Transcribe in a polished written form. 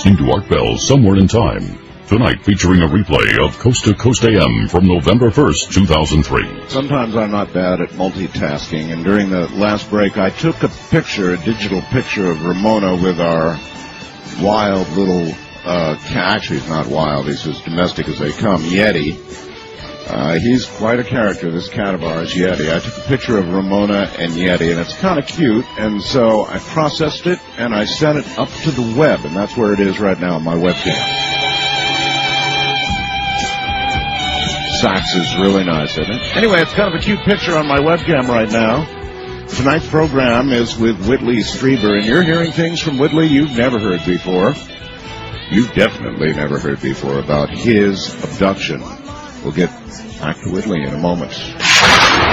listening to Art Bell Somewhere in Time. Tonight featuring a replay of Coast to Coast AM from November 1st, 2003. Sometimes I'm not bad at multitasking, and during the last break I took a digital picture of Ramona with our wild little, actually he's not wild, he's as domestic as they come, Yeti. He's quite a character, this cat of ours, Yeti. I took a picture of Ramona and Yeti, and it's kind of cute, and so I processed it, and I sent it up to the web, and that's where it is right now on my webcam. Sax is really nice, isn't it? Anyway, it's kind of a cute picture on my webcam right now. Tonight's program is with Whitley Strieber, and you're hearing things from Whitley you've never heard before. You've definitely never heard before about his abduction. We'll get back to Whitley in a moment.